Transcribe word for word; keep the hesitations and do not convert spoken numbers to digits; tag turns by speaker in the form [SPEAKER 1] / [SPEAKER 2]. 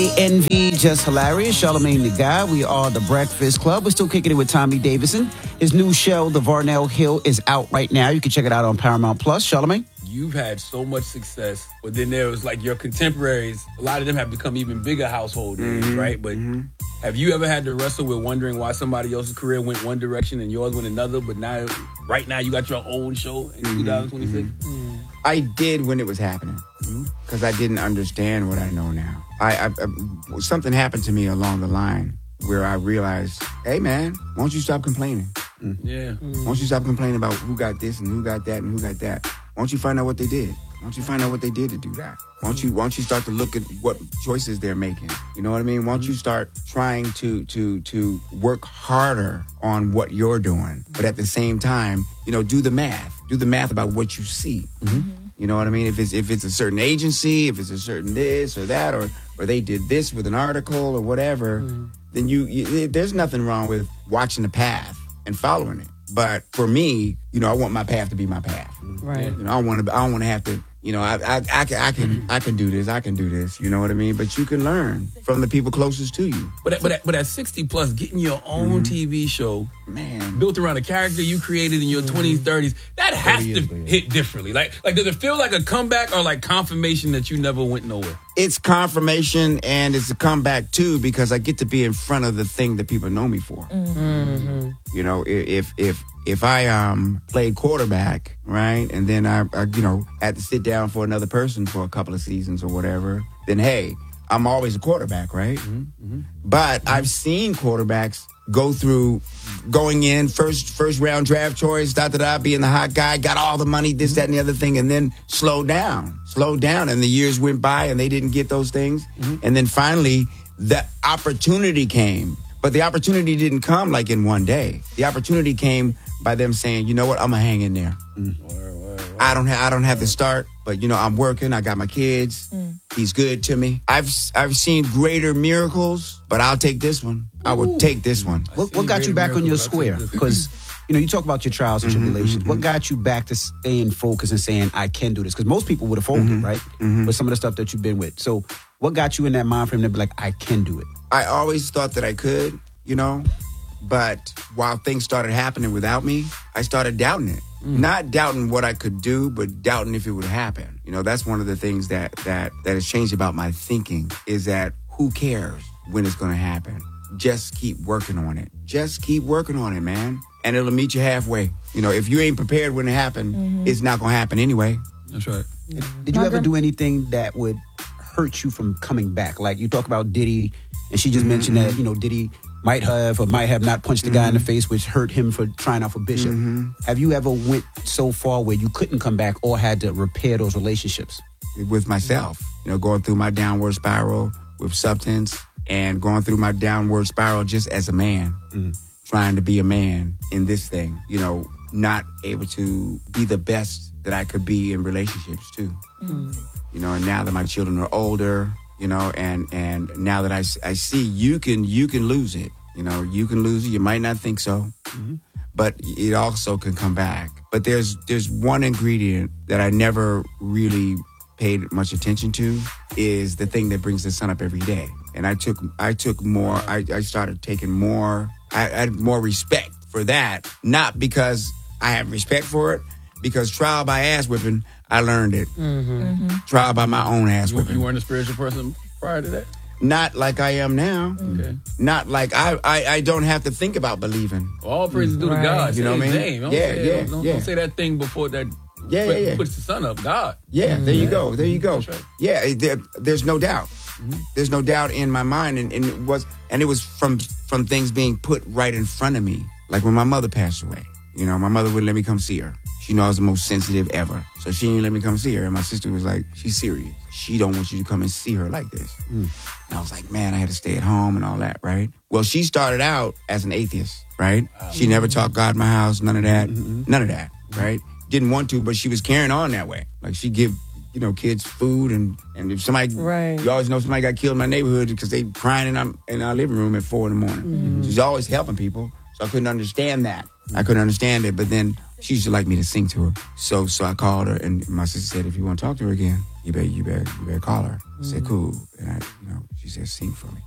[SPEAKER 1] Envy, Just Hilarious, Charlamagne the Guy. We are the Breakfast Club. We're still kicking it with Tommy Davidson. His new show, The Varnell Hill, is out right now. You can check it out on Paramount Plus. Charlamagne?
[SPEAKER 2] You've had so much success, but then there was like your contemporaries. A lot of them have become even bigger household names, mm-hmm. right? But mm-hmm. have you ever had to wrestle with wondering why somebody else's career went one direction and yours went another, but now, right now, you got your own show in mm-hmm. twenty twenty-six?
[SPEAKER 3] Mm-hmm. I did when it was happening because I didn't understand what I know now. I, I, I something happened to me along the line where I realized, hey man, why don't you stop complaining?
[SPEAKER 2] Mm. Yeah.
[SPEAKER 3] Mm. Why don't you stop complaining about who got this and who got that and who got that? Why don't you find out what they did? Why don't you find out what they did to do that? Why don't you Why don't you start to look at what choices they're making? You know what I mean? Why don't you start trying to to to work harder on what you're doing, but at the same time, you know, do the math. Do the math about what you see. Mm-hmm. You know what I mean? If it's if it's a certain agency, if it's a certain this or that, or or they did this with an article or whatever, mm-hmm. then you, you there's nothing wrong with watching the path and following it. But for me, you know, I want my path to be my path.
[SPEAKER 4] Right.
[SPEAKER 3] You know, I want to. I don't want to have to. You know, I, I, I can, I can, I can do this. I can do this. You know what I mean? But you can learn from the people closest to you.
[SPEAKER 2] But at, but at, but at sixty plus, getting your own mm-hmm. T V show,
[SPEAKER 3] man,
[SPEAKER 2] built around a character you created in your mm-hmm. twenties, thirties, that has to hit differently. Like, like does it feel like a comeback or like confirmation that you never went nowhere?
[SPEAKER 3] It's confirmation and it's a comeback too because I get to be in front of the thing that people know me for.
[SPEAKER 4] Mm-hmm.
[SPEAKER 3] You know, if if if I um played quarterback, right, and then I, I you know had to sit down for another person for a couple of seasons or whatever, then hey, I'm always a quarterback, right? Mm-hmm. Mm-hmm. But mm-hmm. I've seen quarterbacks go through going in first first round draft choice, da da da, being the hot guy, got all the money, this, that, and the other thing, and then slow down, slow down, and the years went by and they didn't get those things, mm-hmm. and then finally the opportunity came, but the opportunity didn't come like in one day. The opportunity came by them saying, you know what, I'm gonna hang in there. Mm. Word, word, word. I don't have I don't have to start, but you know I'm working. I got my kids. Mm. He's good to me. I've I've seen greater miracles, but I'll take this one. I would take this one.
[SPEAKER 1] What, what got you back on your square? Because you know you talk about your trials and tribulations. Mm-hmm, what got you back to staying focused and saying I can do this? Because most people would have folded, mm-hmm, right? Mm-hmm. With some of the stuff that you've been with. So what got you in that mind frame to be like I can do it?
[SPEAKER 3] I always thought that I could, you know. But while things started happening without me, I started doubting it. Mm. Not doubting what I could do, but doubting if it would happen. You know, that's one of the things that that that has changed about my thinking is that who cares when it's going to happen? Just keep working on it. Just keep working on it, man. And it'll meet you halfway. You know, if you ain't prepared when it happens, mm-hmm. it's not going to happen anyway.
[SPEAKER 2] That's right.
[SPEAKER 1] Yeah. Did you ever do anything that would hurt you from coming back? Like you talk about Diddy, and she just mm-hmm. mentioned that, you know, Diddy might have or might have not punched the guy mm-hmm. in the face, which hurt him for trying out for Bishop. Mm-hmm. Have you ever went so far where you couldn't come back or had to repair those relationships?
[SPEAKER 3] With myself, you know, going through my downward spiral with substance and going through my downward spiral just as a man, mm-hmm. trying to be a man in this thing, you know, not able to be the best that I could be in relationships too. Mm-hmm. You know, and now that my children are older, you know, and, and now that I, I see you can you can lose it. You know, you can lose it. You might not think so, mm-hmm. but it also can come back. But there's there's one ingredient that I never really paid much attention to is the thing that brings the sun up every day. And I took I took more. I, I started taking more. I, I had more respect for that, not because I have respect for it, because trial by ass whipping, I learned it. Mm-hmm. Mm-hmm. Trial by my own ass whipping.
[SPEAKER 2] You, you weren't a spiritual person prior to that?
[SPEAKER 3] Not like I am now.
[SPEAKER 2] Okay.
[SPEAKER 3] Not like I, I, I don't have to think about believing.
[SPEAKER 2] All praises due to God.
[SPEAKER 3] You know what I mean?
[SPEAKER 2] Name. Don't
[SPEAKER 3] yeah,
[SPEAKER 2] say,
[SPEAKER 3] yeah,
[SPEAKER 2] don't,
[SPEAKER 3] yeah.
[SPEAKER 2] Don't say that thing before that
[SPEAKER 3] yeah, yeah, yeah.
[SPEAKER 2] puts the sun up. God.
[SPEAKER 3] Yeah, mm-hmm. there you go. There you go.
[SPEAKER 2] That's right.
[SPEAKER 3] Yeah, there, there's no doubt. Mm-hmm. There's no doubt in my mind, and, and it was and it was from from things being put right in front of me. Like when my mother passed away. You know, my mother wouldn't let me come see her. She knew I was the most sensitive ever. So she didn't let me come see her. And my sister was like, she's serious. She don't want you to come and see her like this. Mm. And I was like, man, I had to stay at home and all that, right? Well, she started out as an atheist, right? Wow. She never taught God in my house, none of that. Mm-hmm. None of that, right? Didn't want to, but she was carrying on that way. Like she'd give, you know, kids food and, and if somebody,
[SPEAKER 4] right.
[SPEAKER 3] you always know somebody got killed in my neighborhood because they crying in our, in our living room at four in the morning. Mm-hmm. She's always helping people. So I couldn't understand that. I couldn't understand it. But then she used to like me to sing to her. So so I called her, and my sister said, if you want to talk to her again, you better you better you better call her. I said, cool. And I, you know, she said, sing for me.